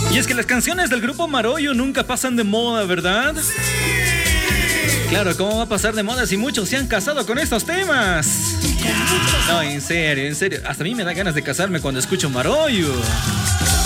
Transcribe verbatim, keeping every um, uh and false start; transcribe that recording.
Y es que las canciones del grupo Maroyo nunca pasan de moda, ¿verdad? Claro, ¿cómo va a pasar de moda si muchos se han casado con estos temas? No, en serio, en serio. Hasta a mí me da ganas de casarme cuando escucho Maroyo.